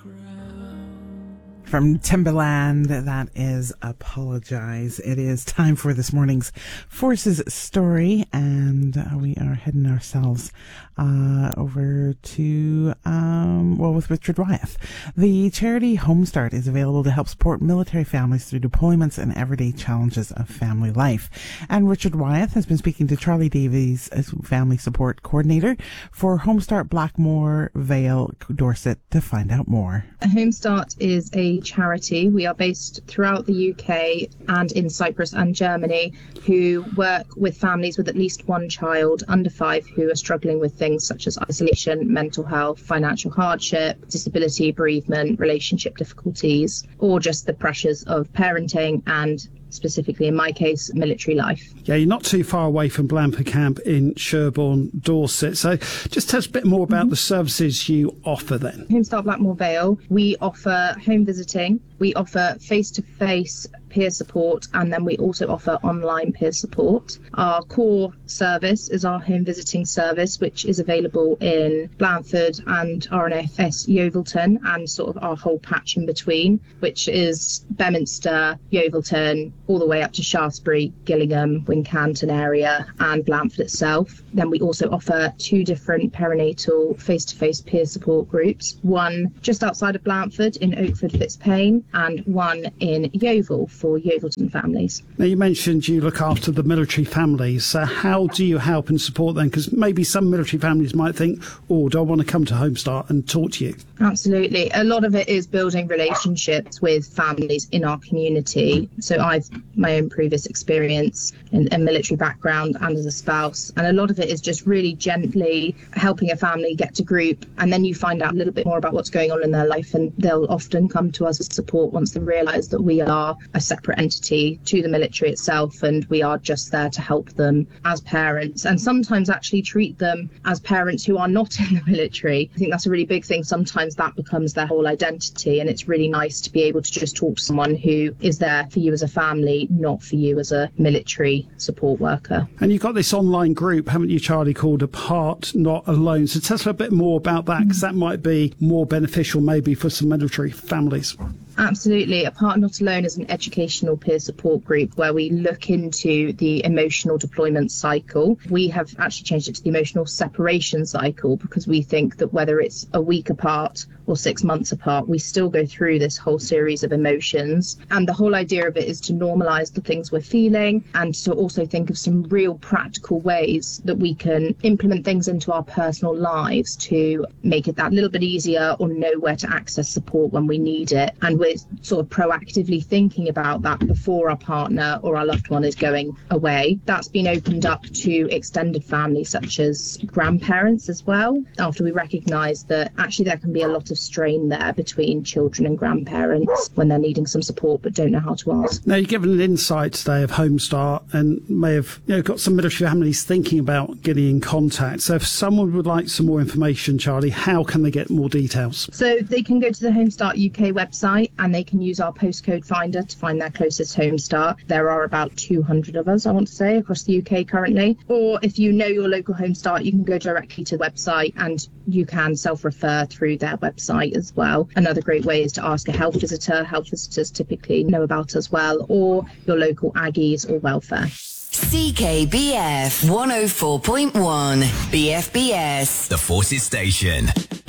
From Timbaland, that is Apologize. It is time for this morning's Forces story, and we are heading ourselves over to, with Richard Wyeth. The charity Homestart is available to help support military families through deployments and everyday challenges of family life. And Richard Wyeth has been speaking to Charlie Davies, as family support coordinator for Homestart Blackmore Vale, Dorset, to find out more. Homestart is a charity. We are based throughout the UK and in Cyprus and Germany, who work with families with at least one child under 5 who are struggling with things such as isolation, mental health, financial hardship, disability, bereavement, relationship difficulties, or just the pressures of parenting and, specifically in my case, military life. Yeah, you're not too far away from Blamford Camp in Sherborne, Dorset. So just tell us a bit more about the services you offer then. Homestart Blackmore Vale, we offer home visiting, we offer face-to-face peer support, and then we also offer online peer support. Our core service is our home visiting service, which is available in Blandford and RNFS Yeovilton, and sort of our whole patch in between, which is Bedminster, Yeovilton, all the way up to Shaftesbury, Gillingham, Wincanton area, and Blandford itself. Then we also offer 2 different perinatal face-to-face peer support groups, one just outside of Blandford in Oakford Fitzpaine, and one in Yeovil for Yeovilton families. Now, you mentioned you look after the military families. So how do you help and support them? Because maybe some military families might think, oh, do I want to come to Homestart and talk to you? Absolutely. A lot of it is building relationships with families in our community. So I've my own previous experience in a military background and as a spouse. And a lot of it is just really gently helping a family get to group. And then you find out a little bit more about what's going on in their life. And they'll often come to us with support once they realise that we are a separate entity to the military itself. And we are just there to help them as parents, and sometimes actually treat them as parents who are not in the military. I think that's a really big thing. Sometimes that becomes their whole identity. And it's really nice to be able to just talk to someone who is there for you as a family, not for you as a military support worker. And you've got this online group, haven't you, Charlie, called Apart Not Alone. So tell us a bit more about that, because that might be more beneficial maybe for some military families. Absolutely. Apart Not Alone is an educational peer support group where we look into the emotional deployment cycle. We have actually changed it to the emotional separation cycle, because we think that whether it's a week apart or 6 months apart, we still go through this whole series of emotions. And the whole idea of it is to normalise the things we're feeling, and to also think of some real practical ways that we can implement things into our personal lives to make it that little bit easier, or know where to access support when we need it. And we're sort of proactively thinking about that before our partner or our loved one is going away. That's been opened up to extended families such as grandparents as well, after we recognise that actually there can be a lot of strain there between children and grandparents when they're needing some support but don't know how to ask. Now, you've given an insight today of Homestart, and may have got some military families thinking about getting in contact. So if someone would like some more information, Charlie, how can they get more details? So they can go to the Homestart UK website, and they can use our postcode finder to find their closest Homestart. There are about 200 of us, I want to say, across the UK currently. Or if you know your local Homestart, you can go directly to the website, and you can self-refer through their website as well. Another great way is to ask a health visitor. Health visitors typically know about us well, or your local Aggies or welfare. CKBF 104.1 BFBS, The Forces Station.